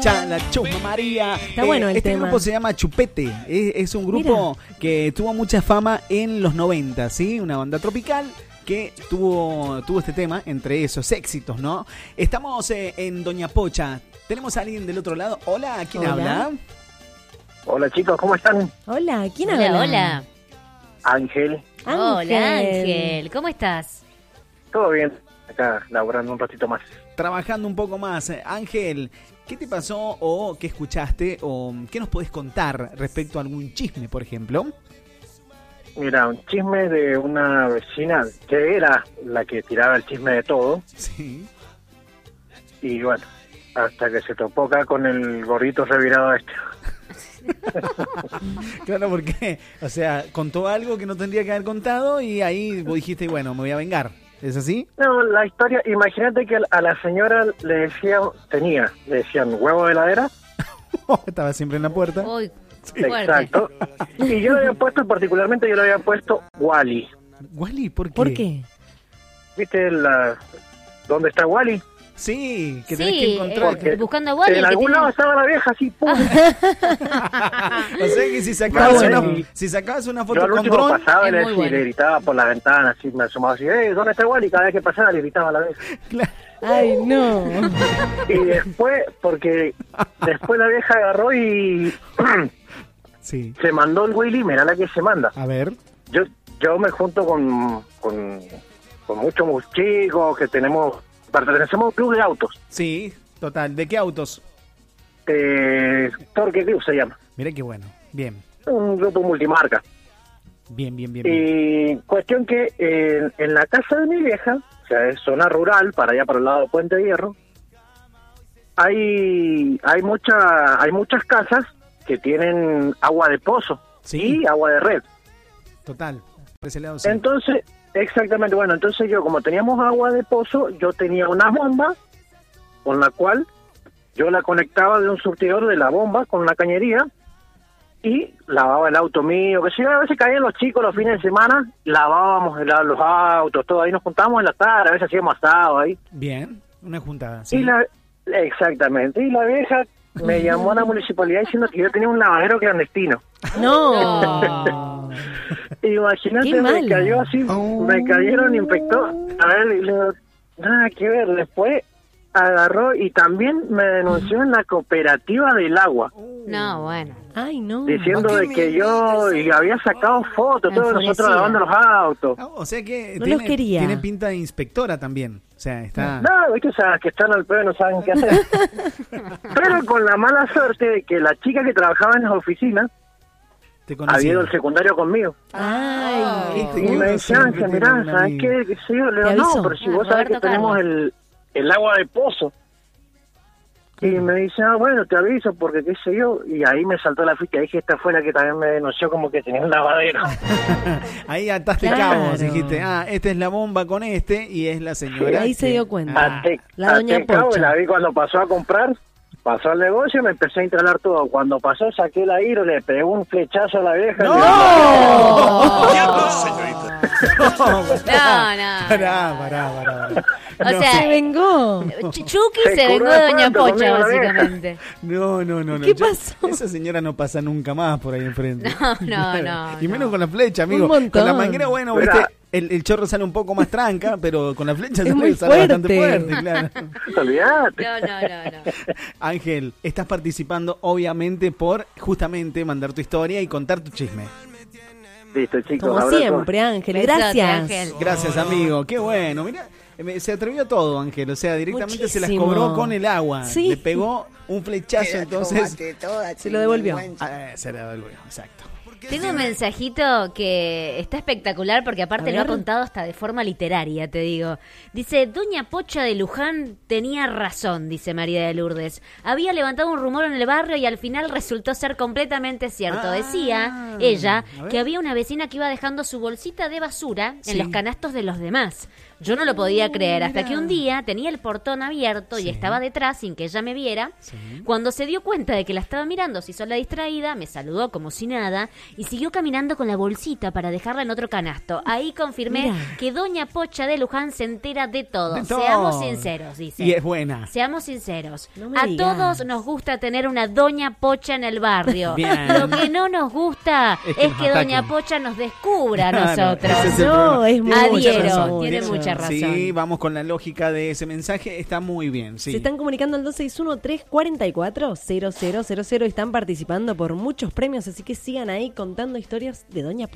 Pocha, la Chusma María. Está bueno el este tema. grupo se llama Chupete. Es un grupo que tuvo mucha fama en los 90, ¿sí? Una banda tropical que tuvo este tema entre esos éxitos, ¿no? Estamos en Doña Pocha. ¿Tenemos a alguien del otro lado? Hola, ¿quién habla? Hola chicos, ¿cómo están? Hola, ¿quién habla? Hola. Ángel, Hola, Ángel. ¿Cómo estás? todo bien, acá laburando un ratito más. Trabajando un poco más. Ángel, ¿qué te pasó o qué escuchaste o qué nos podés contar respecto a algún chisme, por ejemplo? Mira, un chisme de una vecina que era la que tiraba el chisme de todo. Sí. Y bueno, hasta que se topó acá con el gorrito revirado este. Claro, porque, o sea, contó algo que no tendría que haber contado y ahí vos dijiste, bueno, me voy a vengar. ¿Es así? No, la historia, imagínate que a la señora le decían huevo de heladera. Estaba siempre en la puerta. Uy, fuerte. Exacto. Y yo le había puesto Wally. Wally, ¿por qué? ¿Por qué? ¿Viste dónde está Wally? Sí, que Sí, tenés que encontrar. porque buscando a Wally. En el que algún tiene- lado estaba la vieja así, pum. O sea que si sacabas, Bueno, una, y- si sacabas una Yo foto al con último dron, pasaba y es muy le bueno. gritaba por la ventana, así me asomaba así, ¿dónde está Wally? Cada vez que pasaba le gritaba a la vez. claro. Ay, no. Y después, después la vieja agarró y Sí. se mandó el Willy, mirá la que se manda. A ver. Yo me junto con muchos chicos que pertenecemos a un club de autos. Sí, total. ¿De qué autos? Torque Club se llama. Mirá qué bueno. Bien. Un grupo multimarca. Bien. Y cuestión que en la casa de mi vieja, o sea, es zona rural, para allá para el lado de Puente de Hierro, hay muchas casas que tienen agua de pozo Sí. y agua de red. Total. Por ese lado sí. Entonces, exactamente, bueno, entonces yo como teníamos agua de pozo, yo tenía una bomba con la cual yo la conectaba de un surtidor de la bomba con una cañería y lavaba el auto mío, que si a veces caían los chicos los fines de semana, lavábamos los autos, todo ahí, nos juntábamos en la tarde, a veces hacíamos asado ahí. Bien. Una juntada. Sí. Exactamente, y la vieja me llamó a la municipalidad diciendo que yo tenía un lavadero clandestino. No. Imagínate, Qué me mala. cayó así, me cayeron inspector. A ver, y le digo, nada que ver. Después agarró y también me denunció en la cooperativa del agua, No, bueno. Ay, no. diciendo de que yo y había sacado fotos, todos nosotros Enfurecida. lavando los autos. Ah, o sea que No los quería. tiene pinta de inspectora también. O sea, está... No, viste, o sea, que están al pedo y no saben qué hacer. Pero con la mala suerte de que la chica que trabajaba en las oficinas Te conocí. había ido al secundario conmigo. Ay, Este Y me dice, siempre Ángel, tiene mirá, un ¿sabes amigo. qué? ¿Qué sé yo? Le ¿Te digo, no, avisó? pero si vos sabés que Roberto tenemos Carlos. el agua de pozo. Y me dice, bueno, te aviso porque qué sé yo. Y ahí me saltó la ficha. Dije, esta fue la que también me denunció como que tenía un lavadero. Ahí ataste Claro. cabos, dijiste, esta es la bomba con y es la señora. Ahí se que- dio cuenta. Até- La doña até cabo, Pocha. la vi cuando pasó a comprar. Pasó al negocio y me empecé a instalar todo. Cuando pasó, saqué la iro, le pegué un flechazo a la vieja. ¡No! No, no. Pará. O No. sea, Se vengó. Chucky Se se vengó curó de de Doña pronto Pocha, conmigo la vieja. básicamente. No. ¿Qué pasó? Esa señora no pasa nunca más por ahí enfrente. No. Y menos con la flecha, amigo. Un montón. Con la manguera, bueno, Mira. viste, el chorro sale un poco más tranca, pero con la flecha Es muy sale bastante fuerte. fuerte, claro. Olvídate. No. Ángel, estás participando obviamente por justamente mandar tu historia y contar tu chisme. Listo, chicos. Como abrazo. siempre, Ángel. Besote, Gracias. Ángel. Gracias, amigo. Qué bueno. Mira, se atrevió a todo, Ángel. O sea, directamente se las Muchísimo. cobró con el agua. Sí. Le pegó un flechazo, entonces... Se lo devolvió. Se le devolvió, exacto. Tengo un mensajito que está espectacular porque aparte A lo ha ver. contado hasta de forma literaria, te digo. Dice, Doña Pocha de Luján tenía razón, dice María de Lourdes. Había levantado un rumor en el barrio y al final resultó ser completamente cierto. Decía ella a ver. que había una vecina que iba dejando su bolsita de basura Sí. en los canastos de los demás. Yo no lo podía creer hasta que un día tenía el portón abierto Sí. y estaba detrás sin que ella me viera. Sí. Cuando se dio cuenta de que la estaba mirando, se hizo la distraída, me saludó como si nada y siguió caminando con la bolsita para dejarla en otro canasto. Ahí confirmé Mira. que doña Pocha de Luján se entera de todo. De todo. Seamos sinceros, dice. Y es buena. Seamos sinceros. No me A digas. todos nos gusta tener una doña Pocha en el barrio. Bien. Lo que no nos gusta Es es que que, nos doña ataquen. Pocha nos descubra a Claro, nosotros. ese es el No, problema. es muy Adhiero, mucha razón. tiene mucha razón. Sí, vamos con la lógica de ese mensaje. Está muy bien, sí. Se están comunicando al 261-344-0000 y están participando por muchos premios, así que sigan ahí contando historias de Doña Pocha.